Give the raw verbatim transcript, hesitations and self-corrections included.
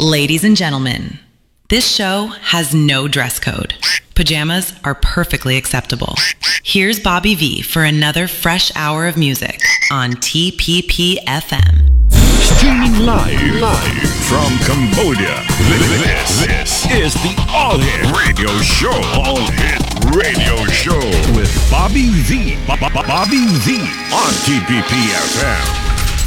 Ladies and gentlemen, this show has no dress code. Pajamas are perfectly acceptable. Here's Bobby V for another fresh hour of music on T P P F M. Streaming live, live from Cambodia. This, this is the All Hit Radio Show. All Hit Radio Show with Bobby V. Bobby V on T P P F M.